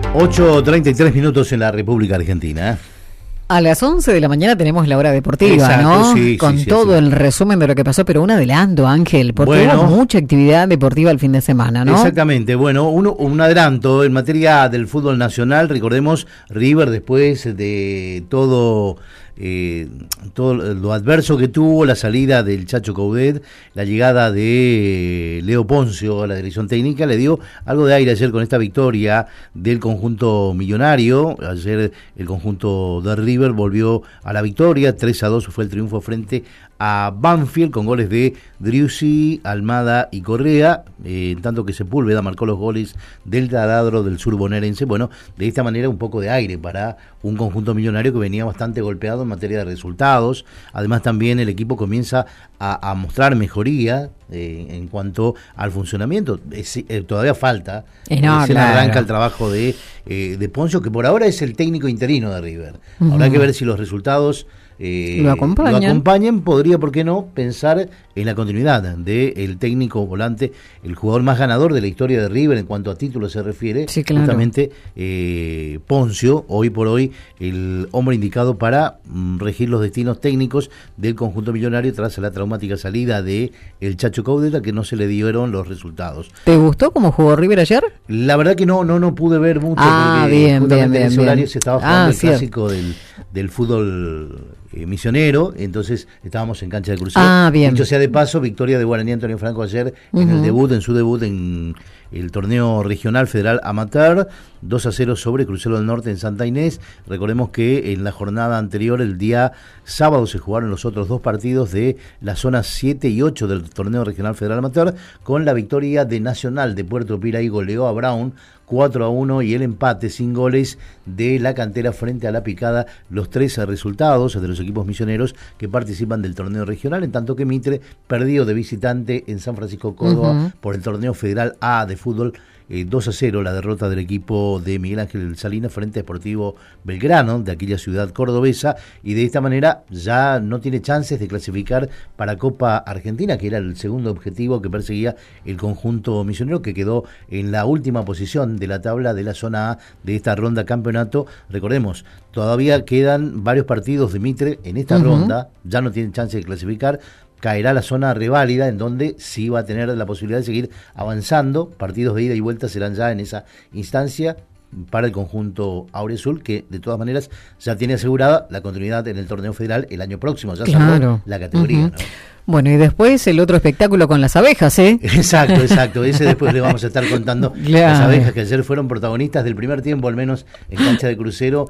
8:33 en la República Argentina. A las 11 de la mañana tenemos la hora deportiva, exacto, ¿no? Sí, con sí, todo sí. el resumen de lo que pasó, pero un adelanto, Ángel, porque hubo mucha actividad deportiva el fin de semana, ¿no? Exactamente, bueno, un adelanto en materia del fútbol nacional. Recordemos, River, después de todo lo adverso que tuvo, la salida del Chacho Coudet, la llegada de Leo Poncio a la dirección técnica, le dio algo de aire ayer con esta victoria del conjunto millonario. Ayer el conjunto de River volvió a la victoria, 3-2 fue el triunfo frente a Banfield, con goles de Driussi, Almada y Correa, en tanto que Sepúlveda marcó los goles del taladro del sur bonaerense. Bueno, de esta manera un poco de aire para un conjunto millonario que venía bastante golpeado en materia de resultados. Además también el equipo comienza a mostrar mejoría en cuanto al funcionamiento. Todavía falta, se arranca el trabajo de Poncio, que por ahora es el técnico interino de River. Habrá que ver si los resultados lo acompañan. Podría, ¿por qué no?, pensar en la continuidad del técnico volante, el jugador más ganador de la historia de River en cuanto a títulos se refiere, sí, claro. Justamente Poncio, hoy por hoy el hombre indicado para regir los destinos técnicos del conjunto millonario tras la traumática salida de el Chacho Coudet, a que no se le dieron los resultados. ¿Te gustó cómo jugó River ayer? La verdad que no pude ver mucho, porque bien, en ese horario se estaba jugando el cierto. clásico del fútbol misionero, entonces estábamos en cancha de Crucero. Dicho sea de paso, victoria de Guaraní Antonio Franco ayer en su debut en el torneo regional federal amateur, 2-0 sobre Crucero del Norte en Santa Inés. Recordemos que en la jornada anterior, el día sábado, se jugaron los otros dos partidos de la zona 7 y 8 del torneo regional federal amateur, con la victoria de Nacional de Puerto Piraí, goleó a Brown 4-1, y el empate sin goles de la Cantera frente a La Picada, los 13 resultados de los equipos misioneros que participan del torneo regional, en tanto que Mitre perdió de visitante en San Francisco, Córdoba, por el torneo federal A de fútbol, 2-0 la derrota del equipo de Miguel Ángel Salinas frente a Sportivo Belgrano, de aquella ciudad cordobesa, y de esta manera ya no tiene chances de clasificar para Copa Argentina, que era el segundo objetivo que perseguía el conjunto misionero, que quedó en la última posición de la tabla de la zona A de esta ronda campeonato. Recordemos, todavía quedan varios partidos de Mitre en esta ronda, ya no tiene chance de clasificar. Caerá la zona reválida, en donde sí va a tener la posibilidad de seguir avanzando. Partidos de ida y vuelta serán ya en esa instancia para el conjunto Aureazul, que de todas maneras ya tiene asegurada la continuidad en el torneo federal el año próximo, ya salvo la categoría, ¿no? Bueno, y después el otro espectáculo con las abejas, ¿eh? Exacto, ese después le vamos a estar contando. Las abejas que ayer fueron protagonistas del primer tiempo, al menos en cancha de Crucero.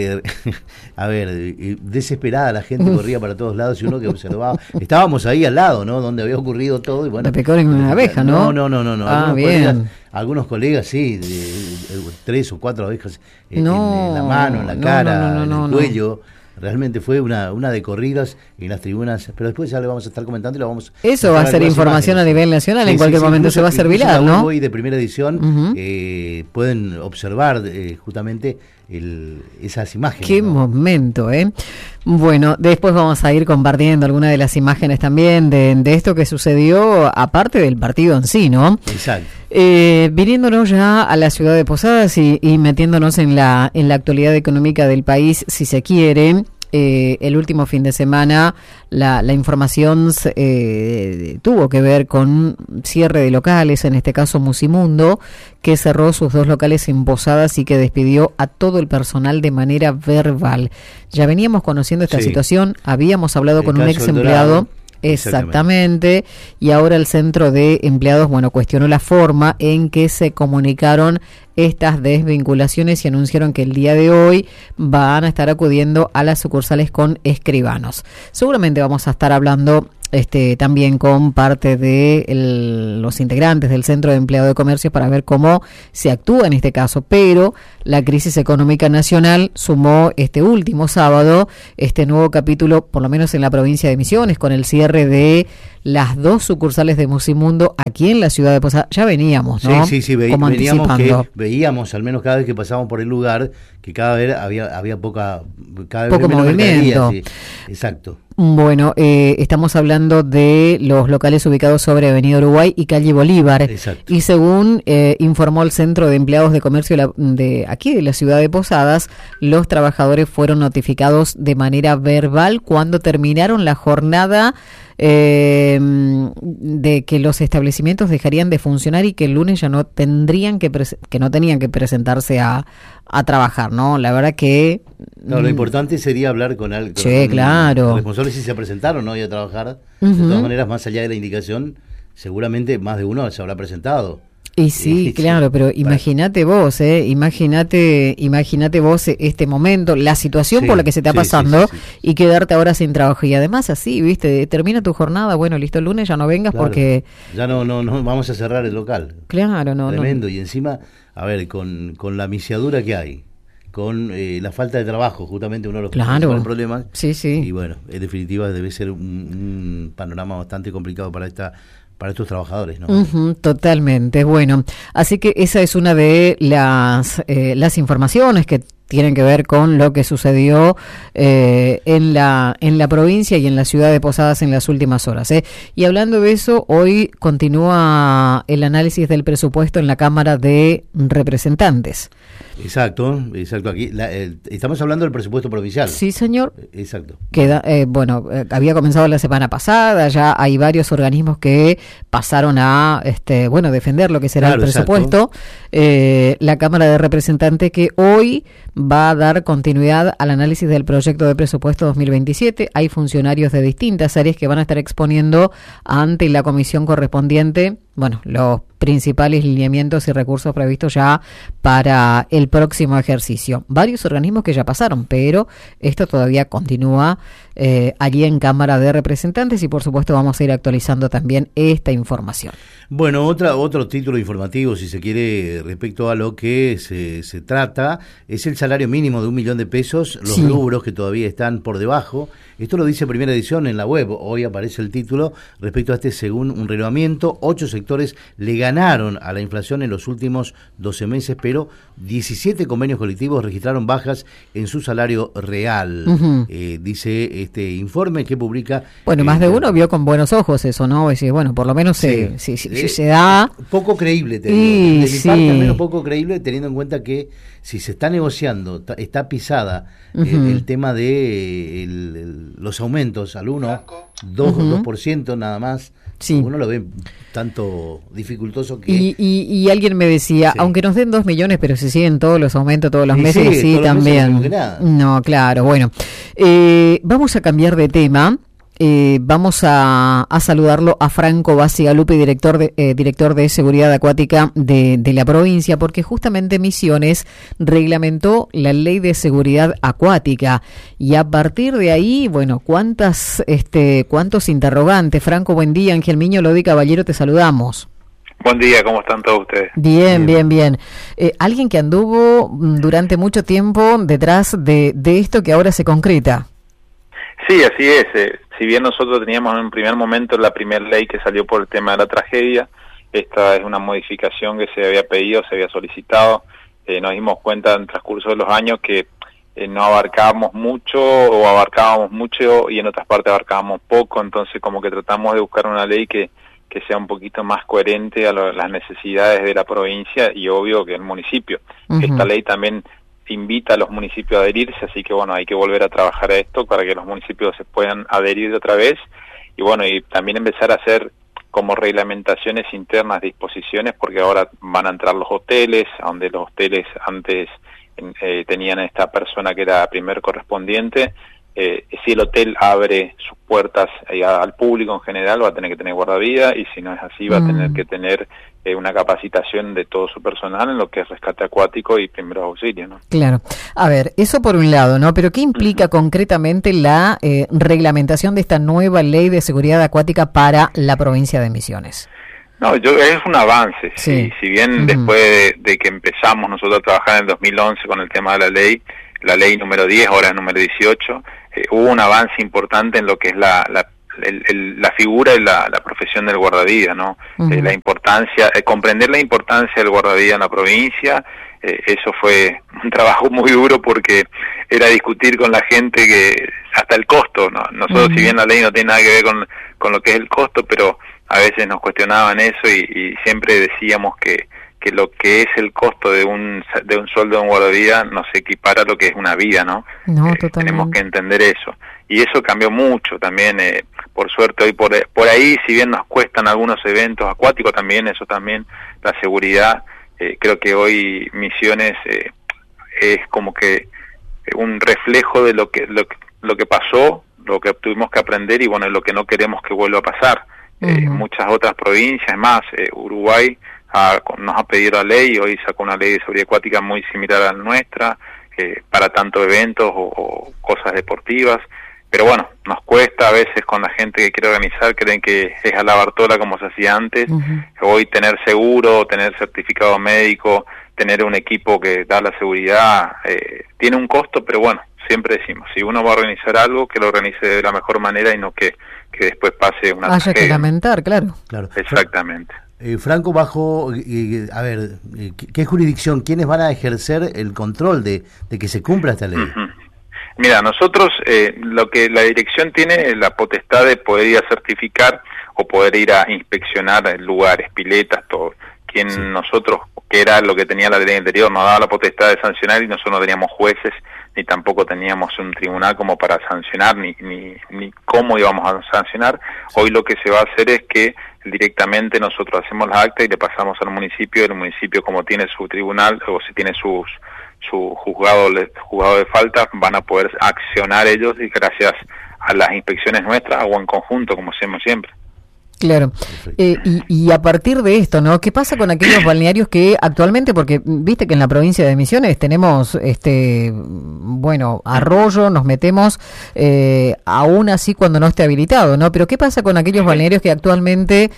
Desesperada la gente, corría para todos lados, y uno que observaba, estábamos ahí al lado, ¿no?, donde había ocurrido todo, y bueno. La picó en una abeja, ¿no? No. Algunos colegas sí, 3 o 4 abejas en la mano, en la cara, en el cuello. Realmente fue una de corridas en las tribunas, pero después ya le vamos a estar comentando y lo vamos. Eso va a ser información a nivel nacional, en cualquier momento incluso, se va a hacer viral, ¿no? Hoy de primera edición pueden observar justamente esas imágenes. Qué momento, ¿eh? Bueno, después vamos a ir compartiendo algunas de las imágenes también de esto que sucedió, aparte del partido en sí, ¿no? Exacto. Viniéndonos ya a la ciudad de Posadas y metiéndonos en la actualidad económica del país, si se quiere. El último fin de semana la información tuvo que ver con cierre de locales, en este caso Musimundo, que cerró sus 2 locales en Posadas y que despidió a todo el personal de manera verbal. Ya veníamos conociendo esta situación, habíamos hablado con un ex empleado. Exactamente, y ahora el centro de empleados, cuestionó la forma en que se comunicaron estas desvinculaciones y anunciaron que el día de hoy van a estar acudiendo a las sucursales con escribanos. Seguramente vamos a estar hablando también con parte de los integrantes del Centro de Empleado de Comercio para ver cómo se actúa en este caso, pero la crisis económica nacional sumó este último sábado este nuevo capítulo, por lo menos en la provincia de Misiones, con el cierre de las 2 sucursales de Musimundo aquí en la ciudad de Posadas. Ya veníamos, ¿no? Sí, veíamos, al menos cada vez que pasábamos por el lugar, que cada vez había poco movimiento. Sí. Exacto. Bueno, estamos hablando de los locales ubicados sobre Avenida Uruguay y calle Bolívar. Exacto. Y según informó el Centro de Empleados de Comercio de aquí de la ciudad de Posadas, los trabajadores fueron notificados de manera verbal cuando terminaron la jornada de que los establecimientos dejarían de funcionar y que el lunes ya no tenían que presentarse a trabajar, ¿no? La verdad que no, lo importante sería hablar con alguien, claro, los responsables, si se presentaron hoy a trabajar. De todas maneras, más allá de la indicación, seguramente más de uno se habrá presentado. Y sí, claro, pero imagínate vos, imagínate vos este momento, la situación por la que se está pasando y quedarte ahora sin trabajo. Y además así, viste, termina tu jornada, bueno, listo, el lunes ya no vengas, claro, porque ya no vamos a cerrar el local. Claro, no. Tremendo, y encima, a ver, con la misiadura que hay, con la falta de trabajo, justamente uno de los principales problemas. Sí. Y bueno, en definitiva debe ser un panorama bastante complicado para estos trabajadores, ¿no? Totalmente. Bueno, así que esa es una de las informaciones que tienen que ver con lo que sucedió en la provincia y en la ciudad de Posadas en las últimas horas. Y hablando de eso, hoy continúa el análisis del presupuesto en la Cámara de Representantes. Exacto. Aquí estamos hablando del presupuesto provincial. Sí, señor. Exacto. Había comenzado la semana pasada, ya hay varios organismos que pasaron a defender lo que será el presupuesto. La Cámara de Representantes, que hoy va a dar continuidad al análisis del proyecto de presupuesto 2027. Hay funcionarios de distintas áreas que van a estar exponiendo ante la comisión correspondiente, los principales lineamientos y recursos previstos ya para el próximo ejercicio. Varios organismos que ya pasaron, pero esto todavía continúa allí en Cámara de Representantes y por supuesto vamos a ir actualizando también esta información. Bueno, otro título informativo, si se quiere, respecto a lo que se trata, es el salario mínimo de $1.000.000, los rubros que todavía están por debajo. Esto lo dice Primera Edición en la web, hoy aparece el título respecto a según un relevamiento, 8 sectores le ganaron a la inflación en los últimos 12 meses, pero 17 convenios colectivos registraron bajas en su salario real, dice este informe que publica. Bueno, más de uno vio con buenos ojos eso, ¿no? Es decir, por lo menos se da. Poco creíble, de mi parte, al menos poco creíble, teniendo en cuenta que si se está negociando, está pisada el tema de los aumentos al 2% nada más. Sí. Uno lo ve tanto dificultoso que... Y alguien me decía, aunque nos den 2 millones, pero se siguen todos los aumentos todos los meses, sí, también. No, claro, bueno. Vamos a cambiar de tema. Vamos a saludarlo a Franco Bacigalupi, director de Seguridad Acuática de la provincia, porque justamente Misiones reglamentó la Ley de Seguridad Acuática y a partir de ahí, cuántos interrogantes. Franco, buen día. Ángel Miño, Lodi Caballero, te saludamos. Buen día, ¿cómo están todos ustedes? Bien. Alguien que anduvo durante mucho tiempo detrás de esto que ahora se concreta. Sí, así es. Si bien nosotros teníamos en un primer momento la primera ley que salió por el tema de la tragedia, esta es una modificación que se había pedido, se había solicitado. Nos dimos cuenta en el transcurso de los años que no abarcábamos mucho o abarcábamos mucho y en otras partes abarcábamos poco, entonces como que tratamos de buscar una ley que sea un poquito más coherente a las necesidades de la provincia y obvio que el municipio. Esta ley también invita a los municipios a adherirse, así que hay que volver a trabajar a esto para que los municipios se puedan adherir de otra vez y también empezar a hacer como reglamentaciones internas, disposiciones, porque ahora van a entrar los hoteles, donde los hoteles antes tenían a esta persona que era primer correspondiente. Si el hotel abre sus puertas al público en general, va a tener que tener guardavidas, y si no es así, va a tener que tener una capacitación de todo su personal en lo que es rescate acuático y primeros auxilios, ¿no? Claro. A ver, eso por un lado, ¿no? Pero ¿qué implica concretamente la reglamentación de esta nueva ley de seguridad acuática para la provincia de Misiones? No, es un avance. Sí. Si bien después de que empezamos nosotros a trabajar en el 2011 con el tema de la ley número 10, ahora es número 18, hubo un avance importante en lo que es la la figura y la profesión del guardavidas, ¿no? La importancia, comprender la importancia del guardavidas en la provincia. Eso fue un trabajo muy duro porque era discutir con la gente que hasta el costo, ¿no? Nosotros, si bien la ley no tiene nada que ver con lo que es el costo, pero a veces nos cuestionaban eso y siempre decíamos que lo que es el costo de un sueldo de un guardavidas no se equipara a lo que es una vida, ¿no? Tenemos que entender eso. Y eso cambió mucho también, por suerte hoy por ahí, si bien nos cuestan algunos eventos acuáticos también, eso también, la seguridad, creo que hoy Misiones es como que un reflejo de lo que pasó, lo que tuvimos que aprender y bueno, lo que no queremos que vuelva a pasar. Muchas otras provincias, más Uruguay nos ha pedido la ley, hoy sacó una ley de seguridad acuática muy similar a la nuestra, para tanto eventos o cosas deportivas, pero bueno, nos cuesta a veces con la gente que quiere organizar, creen que es a la Bartola como se hacía antes. Hoy tener seguro, tener certificado médico, tener un equipo que da la seguridad, tiene un costo, pero bueno, siempre decimos, si uno va a organizar algo, que lo organice de la mejor manera y no que después pase una tragedia. Que lamentar, claro. Exactamente. Franco, bajo, a ver, ¿qué jurisdicción, quiénes van a ejercer el control de que se cumpla esta ley? Mira, nosotros, lo que la dirección tiene la potestad de poder ir a certificar o poder ir a inspeccionar lugares, piletas, todo. Nosotros, que era lo que tenía la ley anterior, nos daba la potestad de sancionar y nosotros no teníamos jueces ni tampoco teníamos un tribunal como para sancionar ni cómo íbamos a sancionar. Hoy lo que se va a hacer es que directamente nosotros hacemos las actas y le pasamos al municipio, el municipio como tiene su tribunal o si tiene su juzgado de falta, van a poder accionar ellos y gracias a las inspecciones nuestras o en conjunto como hacemos siempre. Claro, y a partir de esto, ¿no? ¿Qué pasa con aquellos balnearios que actualmente, porque viste que en la provincia de Misiones tenemos, arroyo, nos metemos, aún así cuando no esté habilitado, ¿no? Pero ¿qué pasa con aquellos balnearios que actualmente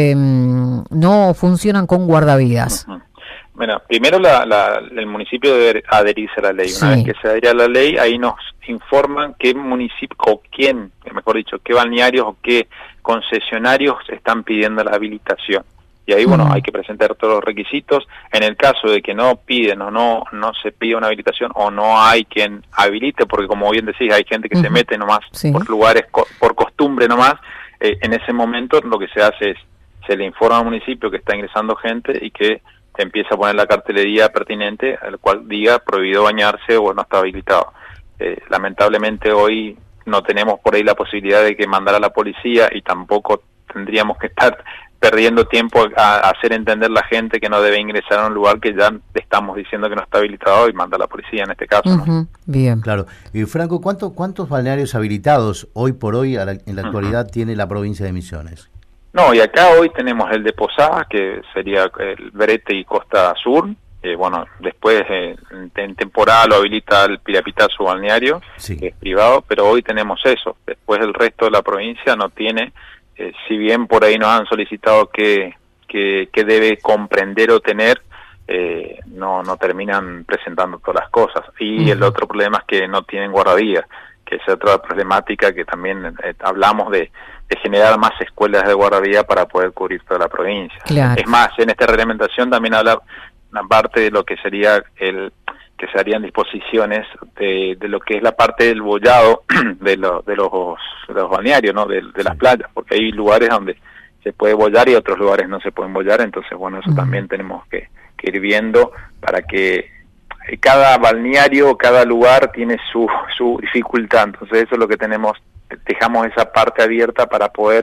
no funcionan con guardavidas? Bueno, primero el municipio debe adherirse a la ley. Una vez que se adhiere a la ley, ahí nos informan qué municipio, o quién, mejor dicho, qué balnearios o qué concesionarios están pidiendo la habilitación. Y ahí, bueno, hay que presentar todos los requisitos. En el caso de que no piden o no se pide una habilitación o no hay quien habilite, porque como bien decís, hay gente que se mete nomás por lugares, por costumbre nomás, en ese momento lo que se hace es, se le informa al municipio que está ingresando gente y que empieza a poner la cartelería pertinente, al cual diga prohibido bañarse o no está habilitado. Lamentablemente hoy no tenemos por ahí la posibilidad de que mandar a la policía y tampoco tendríamos que estar perdiendo tiempo a hacer entender a la gente que no debe ingresar a un lugar que ya estamos diciendo que no está habilitado y manda a la policía en este caso. ¿No? Bien. Claro. Y Franco, ¿cuántos balnearios habilitados hoy por hoy en la actualidad tiene la provincia de Misiones? No, y acá hoy tenemos el de Posadas, que sería el Brete y Costa Sur. Después en temporada lo habilita el Pirapitazo balneario, que es privado, pero hoy tenemos eso. Después el resto de la provincia no tiene, si bien por ahí nos han solicitado que debe comprender o tener, no terminan presentando todas las cosas. Y el otro problema es que no tienen guardavidas, que es otra problemática que también hablamos de generar más escuelas de guardavidas para poder cubrir toda la provincia. Claro. Es más, en esta reglamentación también habla una parte de lo que sería que se harían disposiciones de lo que es la parte del bollado de los balnearios, ¿no? De las playas, porque hay lugares donde se puede bollar y otros lugares no se pueden bollar, entonces bueno, eso también tenemos que ir viendo para que cada balneario, cada lugar tiene su dificultad, entonces eso es lo que dejamos esa parte abierta para poder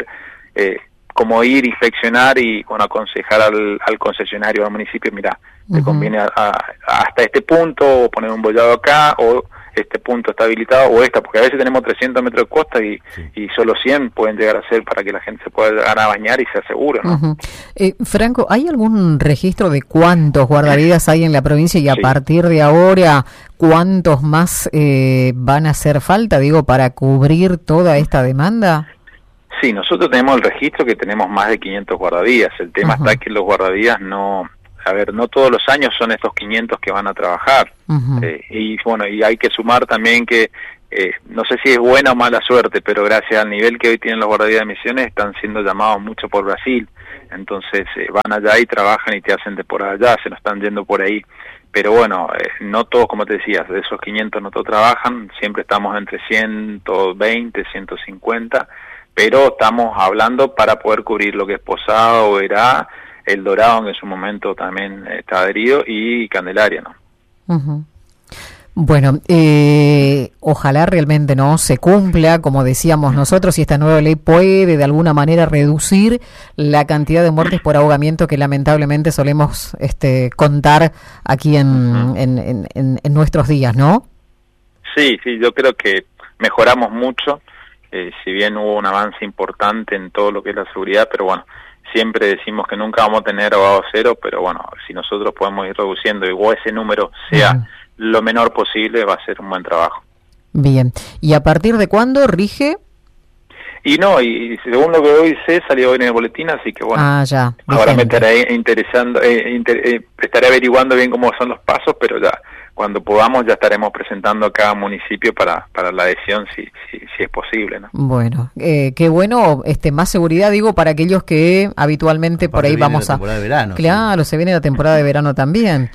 como ir, inspeccionar y aconsejar al concesionario, al municipio, mira, te conviene hasta este punto poner un bollado acá, o este punto está habilitado, o porque a veces tenemos 300 metros de costa y solo 100 pueden llegar a ser para que la gente se pueda llegar a bañar y sea seguro, ¿no? Franco, ¿hay algún registro de cuántos guardavidas hay en la provincia y a partir de ahora cuántos más van a hacer falta, para cubrir toda esta demanda? Sí, nosotros tenemos el registro que tenemos más de 500 guardavidas. El tema está que los guardavidas no todos los años son estos 500 que van a trabajar. Y bueno, y hay que sumar también que no sé si es buena o mala suerte, pero gracias al nivel que hoy tienen los guardavidas de Misiones están siendo llamados mucho por Brasil, entonces van allá y trabajan y te hacen de por allá, se nos están yendo por ahí, pero bueno, no todos, como te decías, de esos 500 no todos trabajan, siempre estamos entre 120, 150, pero estamos hablando para poder cubrir lo que es Posado, Oberá, El Dorado, que en su momento también está adherido, y Candelaria, ¿no? Uh-huh. Bueno, ojalá realmente no se cumpla, como decíamos nosotros, y esta nueva ley puede de alguna manera reducir la cantidad de muertes por ahogamiento que lamentablemente solemos contar aquí en nuestros días, ¿no? Sí, yo creo que mejoramos mucho, si bien hubo un avance importante en todo lo que es la seguridad, pero bueno, siempre decimos que nunca vamos a tener ahogado cero, pero bueno, si nosotros podemos ir reduciendo y ese número sea lo menor posible, va a ser un buen trabajo. Bien, ¿y a partir de cuándo rige? Y según lo que hoy sé, salió hoy en el boletín, así que bueno, ahora me estaré estaré averiguando bien cómo son los pasos, pero ya cuando podamos ya estaremos presentando a cada municipio para la adhesión si es posible, ¿no? Bueno, qué bueno, más seguridad, digo, para aquellos que habitualmente aparte por ahí vamos a... temporada de verano. Claro, se viene la temporada de verano también.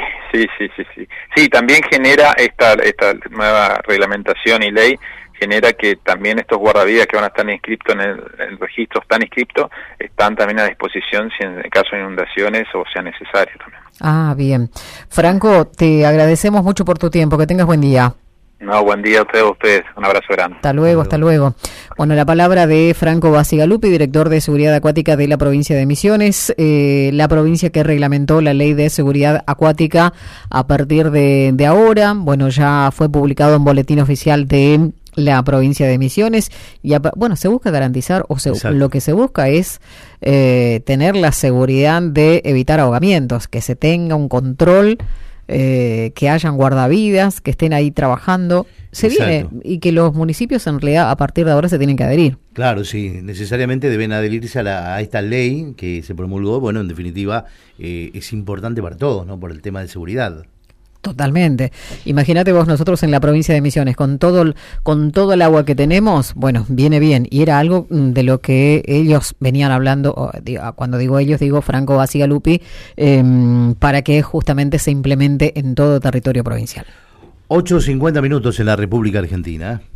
Sí, también genera esta nueva reglamentación y ley, genera que también estos guardavidas que van a estar inscritos en el registro, están también a disposición si en caso de inundaciones o sea necesario también. Ah, bien. Franco, te agradecemos mucho por tu tiempo, que tengas buen día. No, buen día a ustedes, un abrazo grande. Hasta luego. Bueno, la palabra de Franco Bacigalupi, director de Seguridad Acuática de la provincia de Misiones, la provincia que reglamentó la ley de seguridad acuática a partir de ahora. Bueno, ya fue publicado en boletín oficial de la provincia de Misiones y se busca garantizar lo que se busca es tener la seguridad de evitar ahogamientos, que se tenga un control, que hayan guardavidas, que estén ahí trabajando, viene, y que los municipios en realidad a partir de ahora se tienen que adherir. Claro, sí, necesariamente deben adherirse a esta ley que se promulgó. Bueno, en definitiva es importante para todos, ¿no? Por el tema de seguridad. Totalmente. Imagínate vos, nosotros en la provincia de Misiones, con todo el agua que tenemos, bueno, viene bien. Y era algo de lo que ellos venían hablando, cuando digo ellos, digo Franco Bacigalupi, para que justamente se implemente en todo territorio provincial. 8:50 en la República Argentina.